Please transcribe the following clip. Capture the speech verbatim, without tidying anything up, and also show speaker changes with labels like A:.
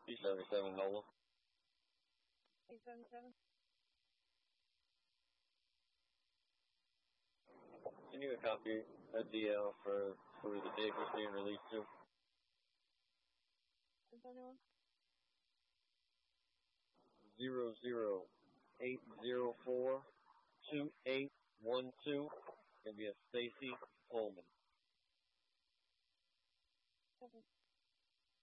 A: B seventy-seven Nola.
B: eight seventy-seven.
A: Can you copy a D L for for the vehicles being released to?
B: Is anyone?
A: Zero zero eight zero four two eight one two. Gonna be a Stacy Coleman.
B: Okay.